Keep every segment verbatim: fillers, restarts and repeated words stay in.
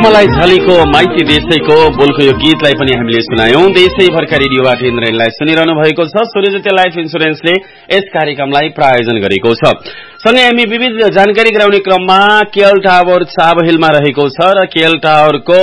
मलाई झलीको माइती देशैको बोलको यो गीतलाई पनि हामीले सुनायौं। देशैभरका रेडियोबाट इन्द्रलाई सुनिरहनु भएको छ। सूर्यज्योति लाइफ इन्सुरेन्सले यस कार्यक्रमलाई प्रायोजन गरेको छ। सँगै हामी विविध जानकारी गराउने क्रममा केएल टावर चाबहिलमा रहेको छ र केएल टावरको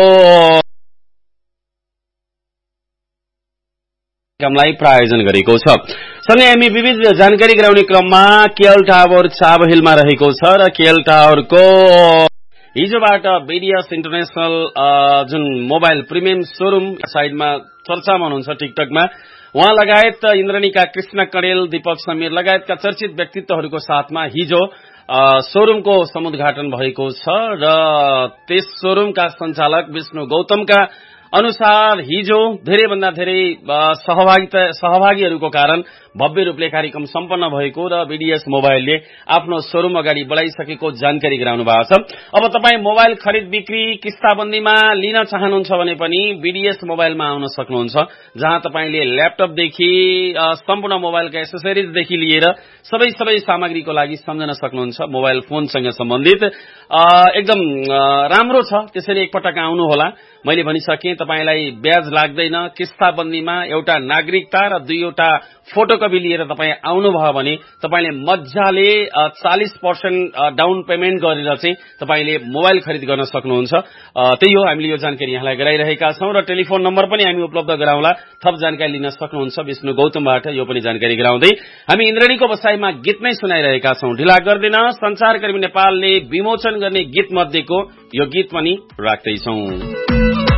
कार्यक्रमलाई प्रायोजन गरेको छ। सँगै हामी विविध जानकारी गराउने क्रममा केएल टावर चाबहिलमा रहेको छ र केएल टावरको हिजोबाट बीडीएस इन्टरनेशनल जुन मोबाइल प्रिमियम शोरूम साइडमा चर्चामा हुनुहुन्छ टिकटकमा, उहाँ लगायत इन्द्रणीका कृष्ण कणेल, दीपक समीर लगायतका चर्चित व्यक्तित्वहरूको साथमा हिजो शोरूमको समुद्घाटन भएको छ र त्यस शोरूमका सञ्चालक विष्णु गौतमका अनुसार हिजो धेरैभन्दा धेरै सहभागिता सहभागीहरूको कारण भव्य रूपले कार्यक्रम सम्पन्न भएको र बीडीएस मोबाइलले आफ्नो शोरूम अगाडि बढाइसकेको जानकारी गराउनु भएको छ। अब तपाईँ मोबाइल खरिद बिक्री किस्ताबन्दीमा लिन चाहनुहुन्छ भने पनि बीडीएस मोबाइलमा आउन सक्नुहुन्छ, जहाँ तपाईले ल्यापटपदेखि सम्पूर्ण मोबाइलका एसेसरिजदेखि लिएर सबै सबै सामग्रीको लागि सम्झन सक्नुहुन्छ। मोबाइल फोनसँग सम्बन्धित एकदम राम्रो छ, त्यसैले एकपटक आउनुहोला। मैले भनिसकेँ, तपाईलाई ब्याज लाग्दैन। किस्ताबन्दीमा एउटा नागरिकता र दुईवटा फोटोकपी लिएर तपाईँ आउनुभयो भने तपाईले मजाले चालीस पर्सेन्ट डाउन पेमेन्ट गरेर चाहिँ तपाईले मोबाइल खरिद गर्न सक्नुहुन्छ। त्यही हो, हामीले यो जानकारी यहाँलाई गराइरहेका छौं र टेलिफोन नम्बर पनि हामी उपलब्ध गराउँला। थप जानकारी लिन सक्नुहुन्छ विष्णु गौतमबाट। यो पनि जानकारी गराउँदै हामी इन्द्रणीको बसाईमा गीत नै सुनाइरहेका छौं। ढिला गर्दैन, संचारकर्मी नेपालले विमोचन गर्ने गीत मध्येको यो गीत पनि राख्दैछौं।